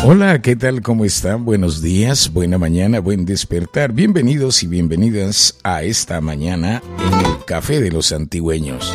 Hola, ¿qué tal? ¿Cómo están? Buenos días, buena mañana, buen despertar. Bienvenidos y bienvenidas a esta mañana en el Café de los Antigüeños.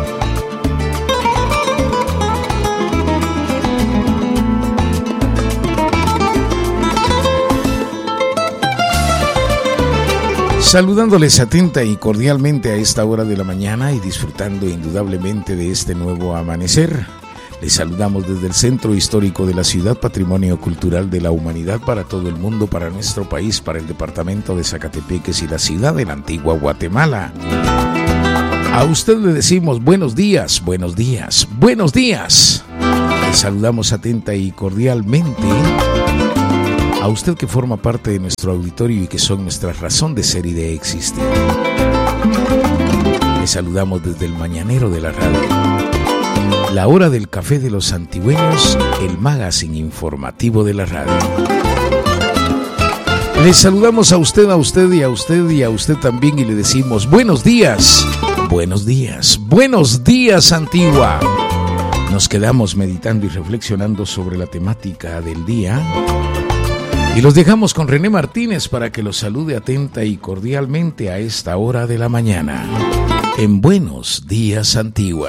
Saludándoles atenta y cordialmente a esta hora de la mañana y disfrutando indudablemente de este nuevo amanecer. Les saludamos desde el centro histórico de la ciudad, patrimonio cultural de la humanidad para todo el mundo, para nuestro país, para el departamento de Zacatepeques y la ciudad de la antigua Guatemala. A usted le decimos buenos días, buenos días, buenos días. Les saludamos atenta y cordialmente a usted que forma parte de nuestro auditorio y que son nuestra razón de ser y de existir. Les saludamos desde el mañanero de la radio, la hora del Café de los Antigüeños, el magazine informativo de la radio. Les saludamos a usted y a usted y a usted también y le decimos buenos días, buenos días, buenos días Antigua. Nos quedamos meditando y reflexionando sobre la temática del día. Y los dejamos con René Martínez para que los salude atenta y cordialmente a esta hora de la mañana. En Buenos Días Antigua.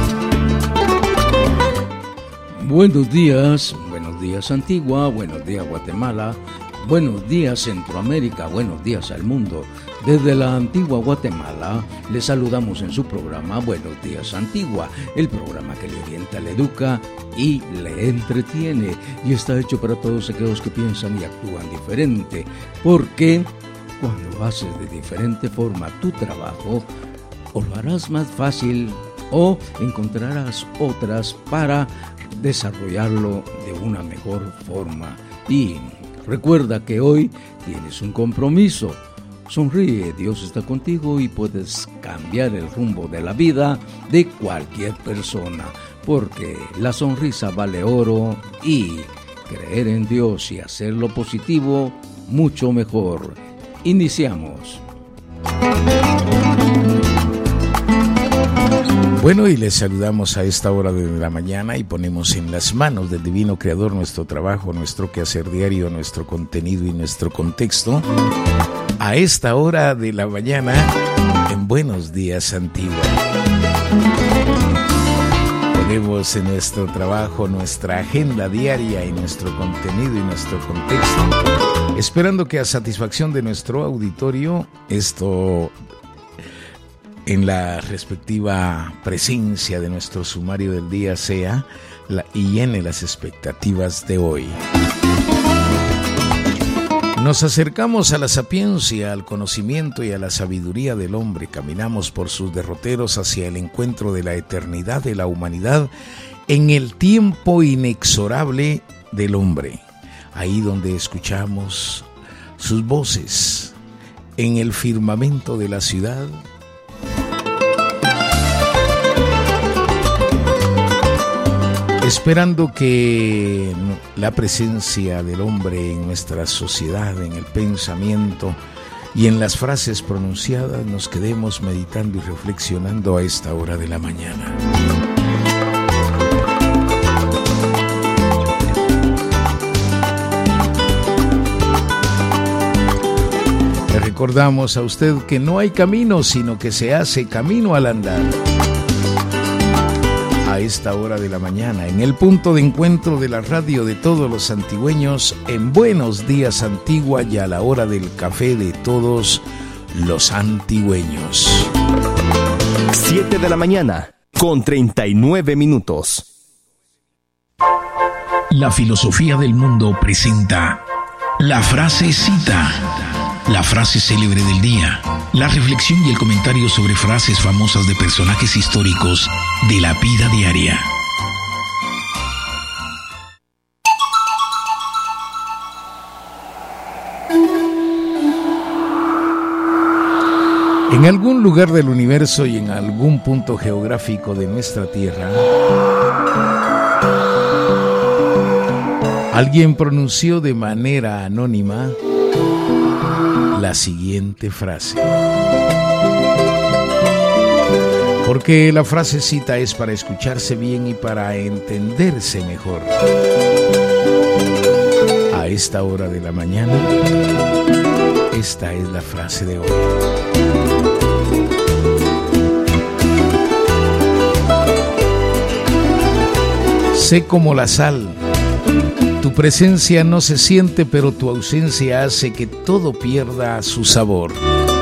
Buenos días Antigua, buenos días Guatemala, buenos días Centroamérica, buenos días al mundo. Desde la antigua Guatemala les saludamos en su programa Buenos Días Antigua, el programa que le orienta, le educa y le entretiene y está hecho para todos aquellos que piensan y actúan diferente, porque cuando haces de diferente forma tu trabajo, o lo harás más fácil o encontrarás otras para desarrollarlo de una mejor forma. Y recuerda que hoy tienes un compromiso. Sonríe, Dios está contigo y puedes cambiar el rumbo de la vida de cualquier persona, porque la sonrisa vale oro y creer en Dios y hacer lo positivo mucho mejor. Iniciamos. Bueno, y les saludamos a esta hora de la mañana y ponemos en las manos del Divino Creador nuestro trabajo, nuestro quehacer diario, nuestro contenido y nuestro contexto. A esta hora de la mañana, en Buenos Días Antigua. Ponemos en nuestro trabajo, nuestra agenda diaria y nuestro contenido y nuestro contexto, esperando que a satisfacción de nuestro auditorio, esto en la respectiva presencia de nuestro sumario del día sea y llene las expectativas de hoy. Nos acercamos a la sapiencia, al conocimiento y a la sabiduría del hombre. Caminamos por sus derroteros hacia el encuentro de la eternidad de la humanidad en el tiempo inexorable del hombre. Ahí donde escuchamos sus voces en el firmamento de la ciudad, esperando que la presencia del hombre en nuestra sociedad, en el pensamiento y en las frases pronunciadas, nos quedemos meditando y reflexionando a esta hora de la mañana. Le recordamos a usted que no hay camino, sino que se hace camino al andar. A esta hora de la mañana, en el punto de encuentro de la radio de todos los antigüeños, en Buenos Días Antigua y a la hora del café de todos los antigüeños. 7 de la mañana, con 39 minutos. La filosofía del mundo presenta la frasecita, la frase célebre del día, la reflexión y el comentario sobre frases famosas de personajes históricos de la vida diaria. En algún lugar del universo y en algún punto geográfico de nuestra tierra, alguien pronunció de manera anónima la siguiente frase. Porque la frasecita es para escucharse bien y para entenderse mejor. esta hora de la mañana, esta es la frase de hoy. Sé como la sal, tu presencia no se siente, pero tu ausencia hace que todo pierda su sabor.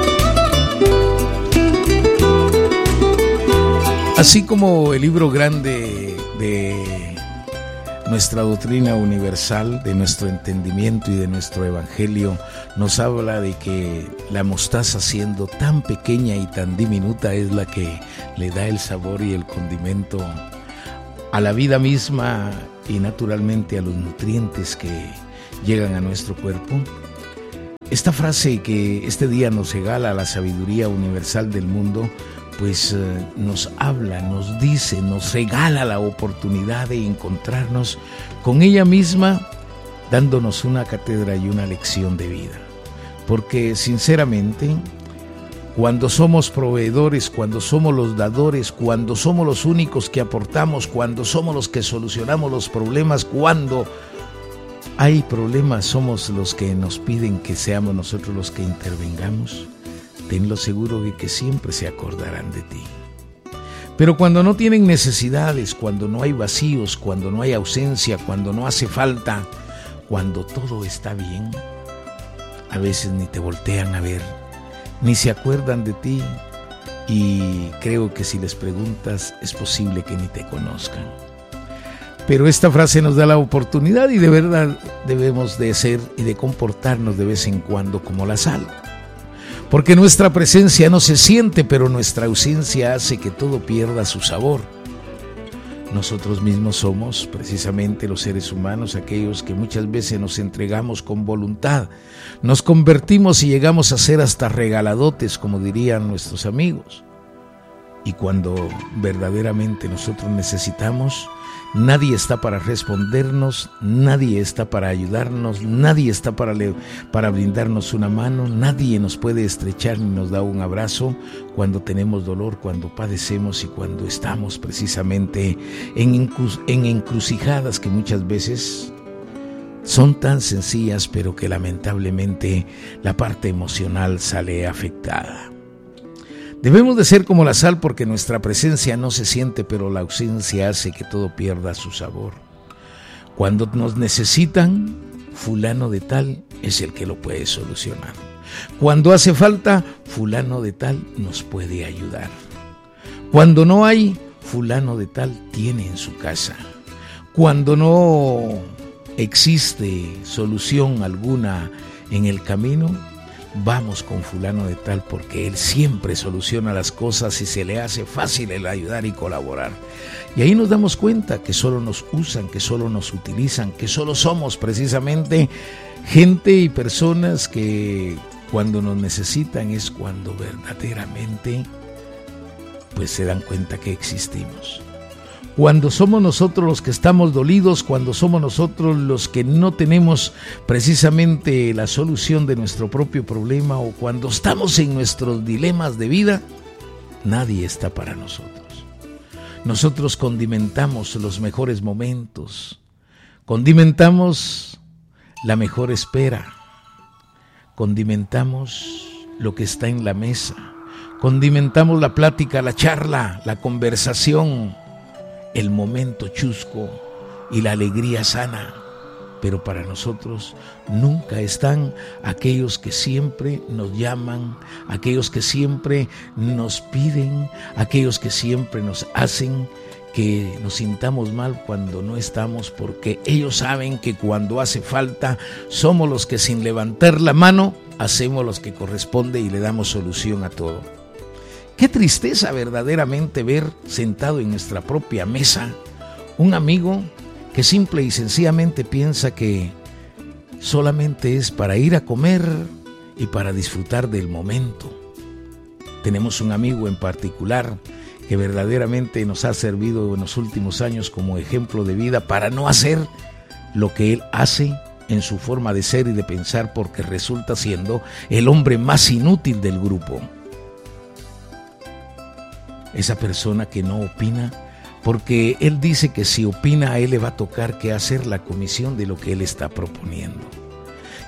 Así como el libro grande de nuestra doctrina universal, de nuestro entendimiento y de nuestro evangelio, nos habla de que la mostaza, siendo tan pequeña y tan diminuta, es la que le da el sabor y el condimento a la vida misma y naturalmente a los nutrientes que llegan a nuestro cuerpo. Esta frase que este día nos regala la sabiduría universal del mundo, pues nos habla, nos dice, nos regala la oportunidad de encontrarnos con ella misma, dándonos una cátedra y una lección de vida. Porque sinceramente, cuando somos proveedores, cuando somos los dadores, cuando somos los únicos que aportamos, cuando somos los que solucionamos los problemas, cuando hay problemas somos los que nos piden que seamos nosotros los que intervengamos, tenlo seguro de que siempre se acordarán de ti. Pero cuando no tienen necesidades, cuando no hay vacíos, cuando no hay ausencia, cuando no hace falta, cuando todo está bien, a veces ni te voltean a ver, ni se acuerdan de ti, y creo que si les preguntas es posible que ni te conozcan. Pero esta frase nos da la oportunidad, y de verdad debemos de ser y de comportarnos de vez en cuando como la sal, porque nuestra presencia no se siente, pero nuestra ausencia hace que todo pierda su sabor. Nosotros mismos somos precisamente los seres humanos, aquellos que muchas veces nos entregamos con voluntad, nos convertimos y llegamos a ser hasta regaladotes, como dirían nuestros amigos. Y cuando verdaderamente nosotros necesitamos, nadie está para respondernos, nadie está para ayudarnos, nadie está para brindarnos una mano, nadie nos puede estrechar ni nos da un abrazo cuando tenemos dolor, cuando padecemos y cuando estamos precisamente en encrucijadas que muchas veces son tan sencillas, pero que lamentablemente la parte emocional sale afectada. Debemos de ser como la sal, porque nuestra presencia no se siente, pero la ausencia hace que todo pierda su sabor. Cuando nos necesitan, fulano de tal es el que lo puede solucionar. Cuando hace falta, fulano de tal nos puede ayudar. Cuando no hay, fulano de tal tiene en su casa. Cuando no existe solución alguna en el camino, vamos con fulano de tal, porque él siempre soluciona las cosas y se le hace fácil el ayudar y colaborar. Y ahí nos damos cuenta que solo nos usan, que solo nos utilizan, que solo somos precisamente gente y personas que cuando nos necesitan es cuando verdaderamente pues se dan cuenta que existimos. Cuando somos nosotros los que estamos dolidos, cuando somos nosotros los que no tenemos precisamente la solución de nuestro propio problema, o cuando estamos en nuestros dilemas de vida, nadie está para nosotros. Nosotros condimentamos los mejores momentos, condimentamos la mejor espera, condimentamos lo que está en la mesa, condimentamos la plática, la charla, la conversación, el momento chusco y la alegría sana. Pero para nosotros nunca están aquellos que siempre nos llaman, aquellos que siempre nos piden, aquellos que siempre nos hacen que nos sintamos mal cuando no estamos, porque ellos saben que cuando hace falta somos los que, sin levantar la mano, hacemos lo que corresponde y le damos solución a todo. Qué tristeza verdaderamente ver sentado en nuestra propia mesa un amigo que simple y sencillamente piensa que solamente es para ir a comer y para disfrutar del momento. Tenemos un amigo en particular que verdaderamente nos ha servido en los últimos años como ejemplo de vida para no hacer lo que él hace en su forma de ser y de pensar, porque resulta siendo el hombre más inútil del grupo. Esa persona que no opina, porque él dice que si opina a él le va a tocar que hacer la comisión de lo que él está proponiendo.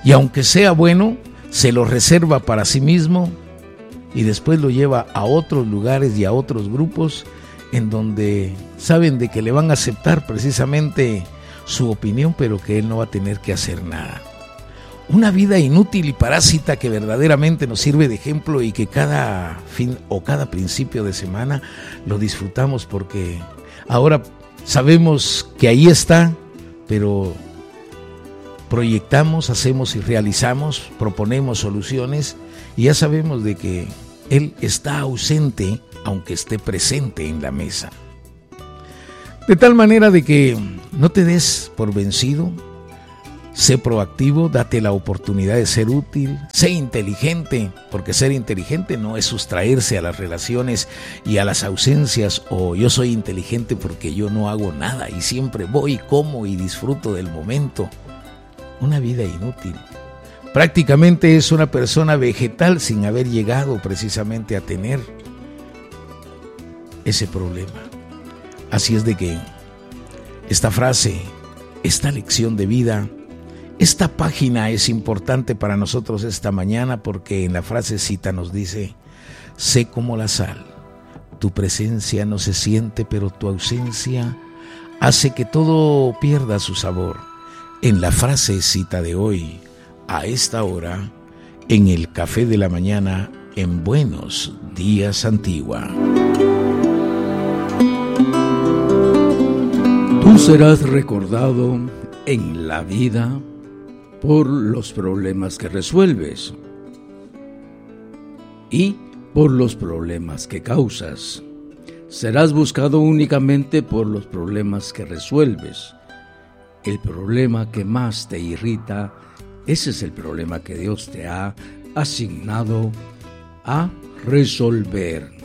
y aunque sea bueno, se lo reserva para sí mismo y después lo lleva a otros lugares y a otros grupos en donde saben de que le van a aceptar precisamente su opinión, pero que él no va a tener que hacer nada. Una vida inútil y parásita que verdaderamente nos sirve de ejemplo y que cada fin o cada principio de semana lo disfrutamos porque ahora sabemos que ahí está, pero proyectamos, hacemos y realizamos, proponemos soluciones y ya sabemos de que Él está ausente aunque esté presente en la mesa. De tal manera de que no te des por vencido, sé proactivo, date la oportunidad de ser útil, sé inteligente, porque ser inteligente no es sustraerse a las relaciones y a las ausencias, o yo soy inteligente porque yo no hago nada y siempre voy, como y disfruto del momento. Una vida inútil. Prácticamente es una persona vegetal sin haber llegado precisamente a tener ese problema. Así es de que esta frase, esta lección de vida, esta página es importante para nosotros esta mañana porque en la frasecita nos dice: sé como la sal, tu presencia no se siente, pero tu ausencia hace que todo pierda su sabor. En la frasecita de hoy, a esta hora, en el Café de la Mañana, en Buenos Días Antigua. Tú serás recordado en la vida por los problemas que resuelves y por los problemas que causas. Serás buscado únicamente por los problemas que resuelves. El problema que más te irrita, ese es el problema que Dios te ha asignado a resolver.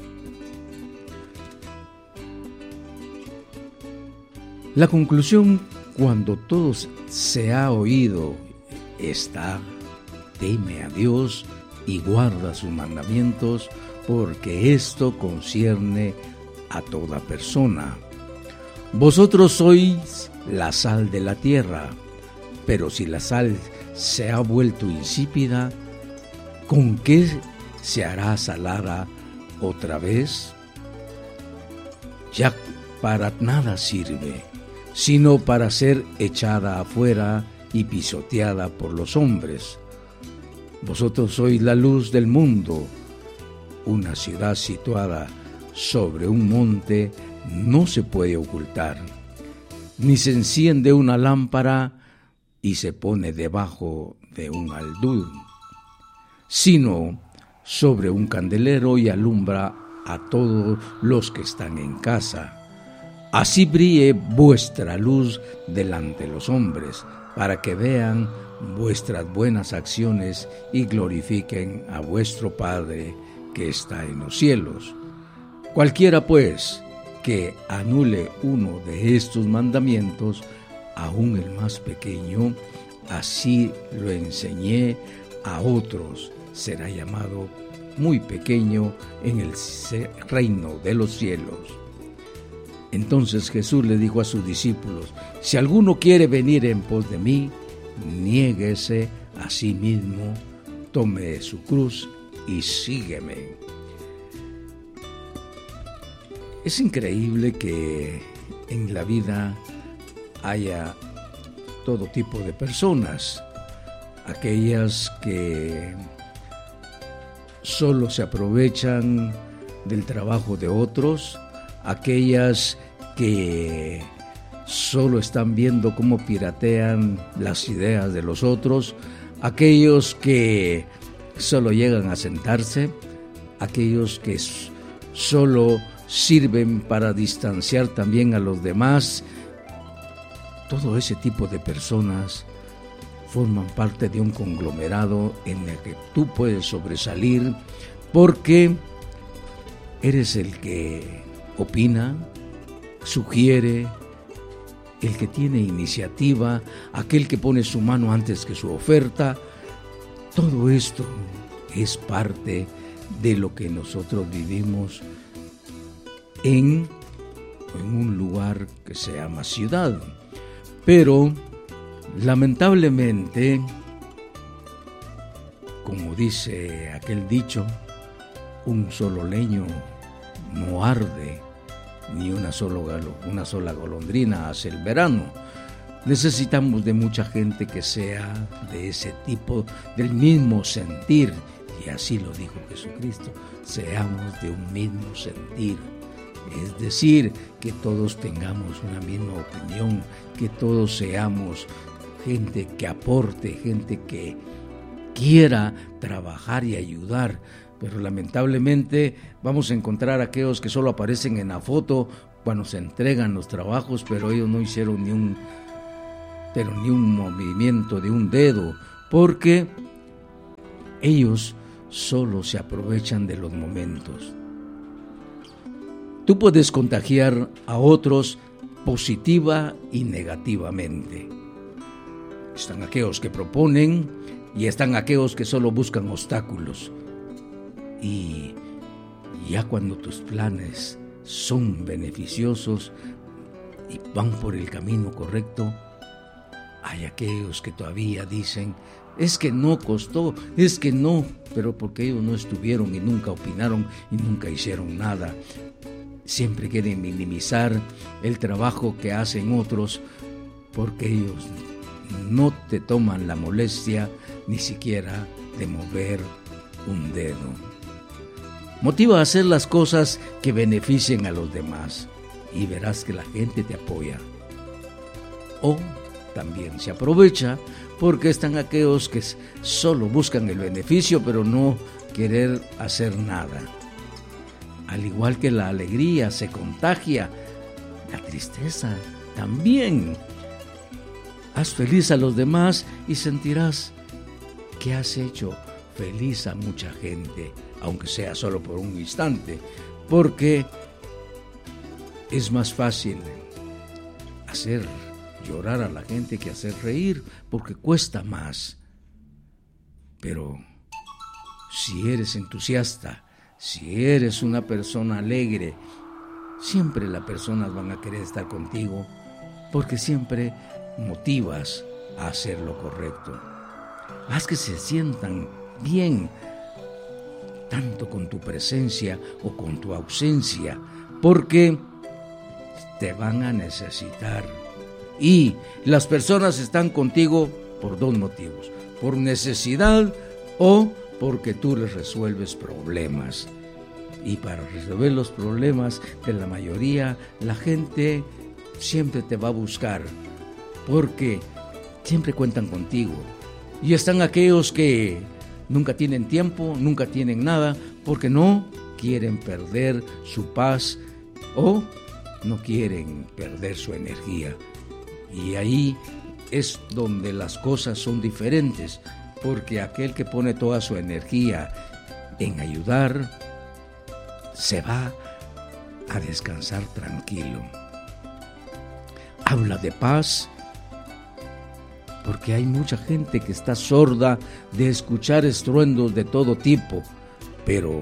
La conclusión, cuando todo se ha oído, está: teme a Dios y guarda sus mandamientos, porque esto concierne a toda persona. Vosotros sois la sal de la tierra, pero si la sal se ha vuelto insípida, ¿con qué se hará salada otra vez? Ya para nada sirve, sino para ser echada afuera y pisoteada por los hombres. Vosotros sois la luz del mundo. Una ciudad situada sobre un monte no se puede ocultar, ni se enciende una lámpara y se pone debajo de un alud, sino sobre un candelero y alumbra a todos los que están en casa. Así brille vuestra luz delante de los hombres, para que vean vuestras buenas acciones y glorifiquen a vuestro Padre que está en los cielos. Cualquiera, pues, que anule uno de estos mandamientos, aun el más pequeño, así lo enseñé a otros, será llamado muy pequeño en el reino de los cielos. Entonces Jesús le dijo a sus discípulos: si alguno quiere venir en pos de mí, niéguese a sí mismo, tome su cruz y sígueme. Es increíble que en la vida haya todo tipo de personas, aquellas que solo se aprovechan del trabajo de otros, aquellas que solo están viendo cómo piratean las ideas de los otros, aquellos que solo llegan a sentarse, aquellos que solo sirven para distanciar también a los demás. Todo ese tipo de personas forman parte de un conglomerado en el que tú puedes sobresalir porque eres el que opina, sugiere, el que tiene iniciativa, aquel que pone su mano antes que su oferta. Todo esto es parte de lo que nosotros vivimos en un lugar que se llama ciudad. Pero lamentablemente como dice aquel dicho, un solo leño no arde, ni una sola golondrina hace el verano. Necesitamos de mucha gente que sea de ese tipo, del mismo sentir, y así lo dijo Jesucristo, seamos de un mismo sentir. Es decir, que todos tengamos una misma opinión, que todos seamos gente que aporte, gente que quiera trabajar y ayudar. Pero lamentablemente vamos a encontrar aquellos que solo aparecen en la foto cuando se entregan los trabajos, pero ellos no hicieron ni un movimiento de un dedo, porque ellos solo se aprovechan de los momentos. Tú puedes contagiar a otros positiva y negativamente. Están aquellos que proponen y están aquellos que solo buscan obstáculos. Y ya cuando tus planes son beneficiosos y van por el camino correcto, hay aquellos que todavía dicen, es que no costó, es que no, pero porque ellos no estuvieron y nunca opinaron y nunca hicieron nada. Siempre quieren minimizar el trabajo que hacen otros porque ellos no te toman la molestia ni siquiera de mover un dedo. Motiva a hacer las cosas que beneficien a los demás y verás que la gente te apoya. O también se aprovecha porque están aquellos que solo buscan el beneficio pero no querer hacer nada. Al igual que la alegría se contagia, la tristeza también. Haz feliz a los demás y sentirás que has hecho feliz a mucha gente, aunque sea solo por un instante, porque es más fácil hacer llorar a la gente que hacer reír, porque cuesta más. Pero si eres entusiasta, si eres una persona alegre, siempre las personas van a querer estar contigo, porque siempre motivas a hacer lo correcto. Haz que se sientan bien, tanto con tu presencia o con tu ausencia, porque te van a necesitar. Y las personas están contigo por dos motivos: por necesidad o porque tú les resuelves problemas. Y para resolver los problemas de la mayoría, la gente siempre te va a buscar, porque siempre cuentan contigo. Y están aquellos que nunca tienen tiempo, nunca tienen nada, porque no quieren perder su paz o no quieren perder su energía. Y ahí es donde las cosas son diferentes, porque aquel que pone toda su energía en ayudar, se va a descansar tranquilo. Habla de paz, porque hay mucha gente que está sorda de escuchar estruendos de todo tipo, pero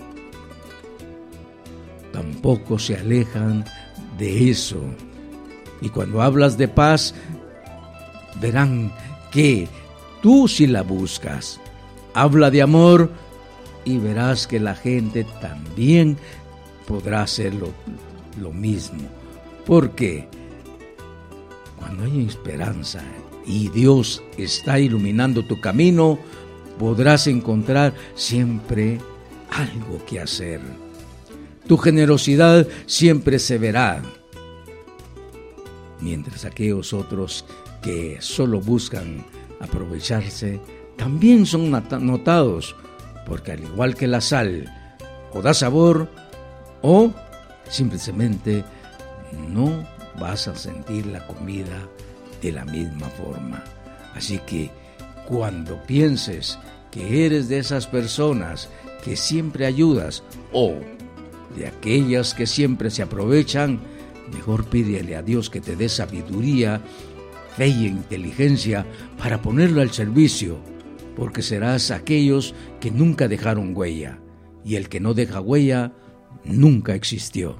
tampoco se alejan de eso. Y cuando hablas de paz, verán que tú sí la buscas. Habla de amor y verás que la gente también podrá hacer lo mismo. Porque cuando hay esperanza y Dios está iluminando tu camino, podrás encontrar siempre algo que hacer. Tu generosidad siempre se verá, mientras aquellos otros que solo buscan aprovecharse también son notados, porque al igual que la sal, o da sabor o simplemente no vas a sentir la comida de la misma forma. Así que cuando pienses que eres de esas personas que siempre ayudas o de aquellas que siempre se aprovechan, mejor pídele a Dios que te dé sabiduría, fe y inteligencia para ponerlo al servicio, porque serás aquellos que nunca dejaron huella, y el que no deja huella nunca existió.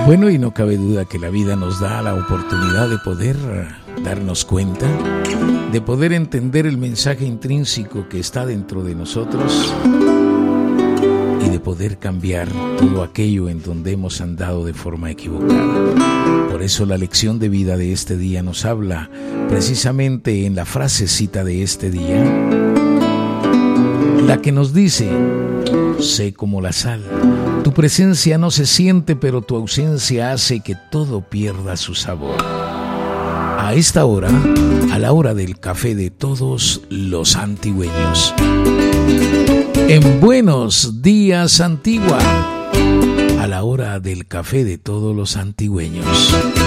Bueno, y no cabe duda que la vida nos da la oportunidad de poder darnos cuenta, de poder entender el mensaje intrínseco que está dentro de nosotros y de poder cambiar todo aquello en donde hemos andado de forma equivocada. Por eso la lección de vida de este día nos habla precisamente en la frasecita de este día, la que nos dice: sé como la sal, tu presencia no se siente, pero tu ausencia hace que todo pierda su sabor. A esta hora, a la hora del café de todos los antigüeños. En Buenos Días Antigua, a la hora del café de todos los antigüeños.